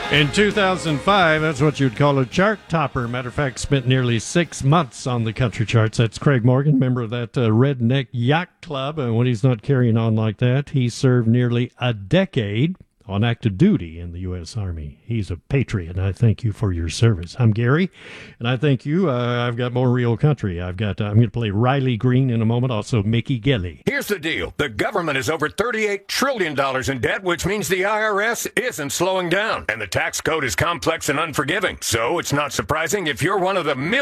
In 2005, that's what you'd call a chart topper. Matter of fact, spent nearly 6 months on the country charts. That's Craig Morgan, member of that Redneck Yacht Club. And when he's not carrying on like that, he served nearly a decade on active duty in the U.S. Army. He's a patriot, and I thank you for your service. I'm Gary, and I thank you. I've got more real country. I'm going to play Riley Green in a moment, also Mickey Gelly. Here's the deal. The government is over $38 trillion in debt, which means the IRS isn't slowing down. And the tax code is complex and unforgiving. So it's not surprising if you're one of the millions